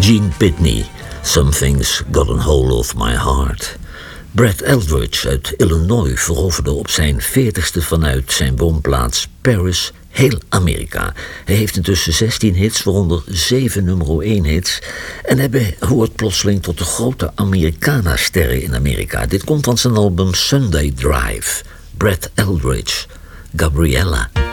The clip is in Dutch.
Gene Pitney, Something's Got a Hold of My Heart. Brad Eldridge uit Illinois veroverde op zijn 40ste vanuit zijn woonplaats Paris heel Amerika. Hij heeft intussen 16 hits, waaronder 7 nummer 1 hits. En hij behoort plotseling tot de grote Americana-sterren in Amerika. Dit komt van zijn album Sunday Drive. Brad Eldridge, Gabriella.